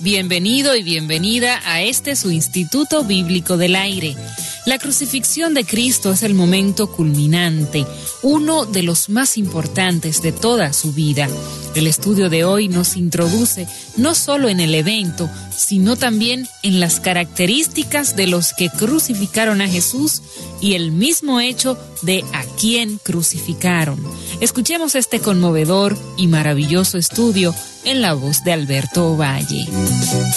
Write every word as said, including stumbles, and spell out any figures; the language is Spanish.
Bienvenido y bienvenida a este su Instituto Bíblico del Aire. La crucifixión de Cristo es el momento culminante, uno de los más importantes de toda su vida. El estudio de hoy nos introduce no solo en el evento, sino también en las características de los que crucificaron a Jesús y el mismo hecho de a quién crucificaron. Escuchemos este conmovedor y maravilloso estudio en la voz de Alberto Ovalle.